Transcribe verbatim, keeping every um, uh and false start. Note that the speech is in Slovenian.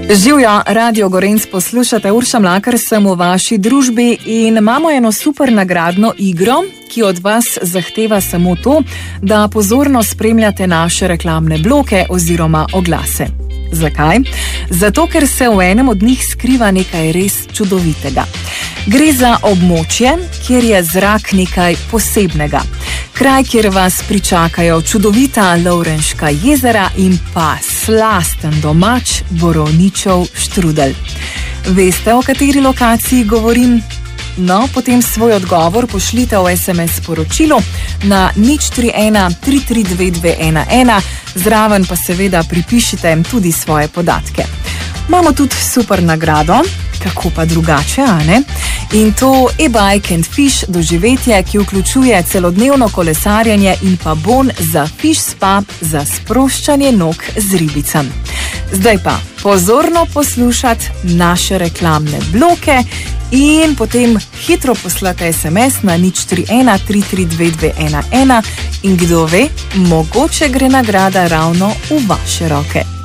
Živjo, Radio Gorenc poslušate, Urša Mlakar sem v vaši družbi in imamo eno super nagradno igro, ki od vas zahteva samo to, da pozorno spremljate naše reklamne bloke oziroma oglase. Zakaj? Zato, ker se v enem od njih skriva nekaj res čudovitega. Gre za območje, kjer je zrak nekaj posebnega. Kraj, kjer vas pričakajo čudovita Lovrenška jezera in pa slasten domač borovničev štrudel. Veste, o kateri lokaciji govorim? No, potem svoj odgovor pošljite v es em es sporočilu na nič tri ena tri tri dve dve ena ena, zraven pa seveda pripišite tudi svoje podatke. Imamo tudi super nagrado, kako pa drugače, a ne? In to e-bike and fish doživetje, ki vključuje celodnevno kolesarjenje in pa bon za fish spa za sproščanje nog z ribicami. Zdaj pa pozorno poslušati naše reklamne bloke in potem hitro poslati es em es na nič tri ena tri tri dve dve ena ena in kdo ve, mogoče gre nagrada ravno v vaše roke.